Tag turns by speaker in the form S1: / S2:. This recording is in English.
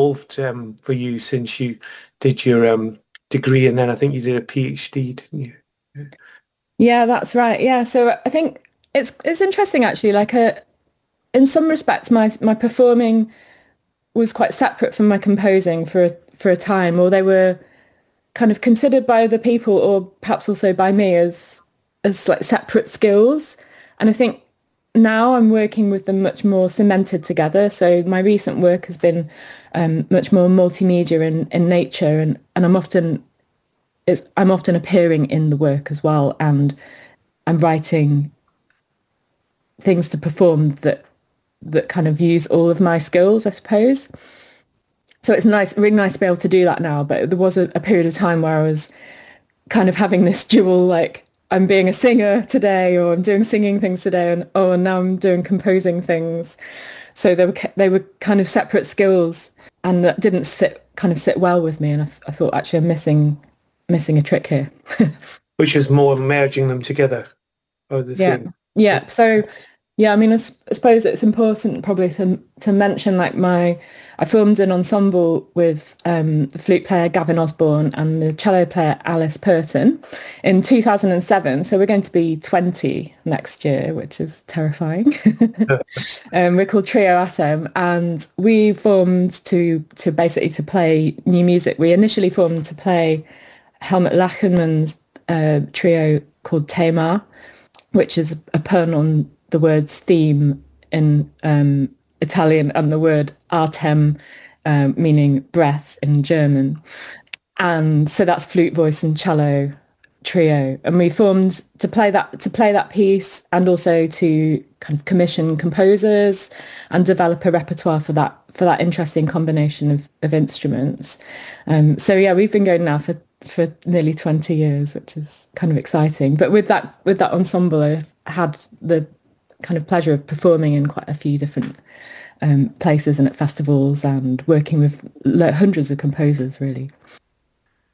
S1: evolved for you since you did your degree, and then I think you did a PhD, didn't you?
S2: Yeah, that's right. Yeah, so I think it's interesting actually. Like, in some respects, my performing was quite separate from my composing for a time, or they were kind of considered by other people, or perhaps also by me as like separate skills. And I think now I'm working with them much more cemented together. So my recent work has been much more multimedia in nature, and I'm often appearing in the work as well, and I'm writing things to perform that kind of use all of my skills, I suppose. So it's nice, really nice to be able to do that now. But there was a period of time where I was kind of having this dual, like, I'm being a singer today, or I'm doing singing things today, and oh, and now I'm doing composing things. So they were kind of separate skills, and that didn't sit well with me. And I thought actually I'm missing a trick here.
S1: Which is more merging them together, or the
S2: Yeah.
S1: thing.
S2: Yeah. So, yeah, I mean, I suppose it's important probably to mention like I formed an ensemble with the flute player Gavin Osborne and the cello player Alice Purton in 2007. So we're going to be 20 next year, which is terrifying. We're called Trio Atom, and we formed to basically to play new music. We initially formed to play Helmut Lachenmann's trio called Tamar, which is a pun on the word's theme in Italian, and the word artem, meaning breath in German. And so that's flute, voice, and cello trio. And we formed to play that piece, and also to kind of commission composers and develop a repertoire for that interesting combination of instruments. So yeah, we've been going now for nearly 20 years, which is kind of exciting. But with that ensemble, I've had the kind of pleasure of performing in quite a few different places and at festivals, and working with hundreds of composers, really.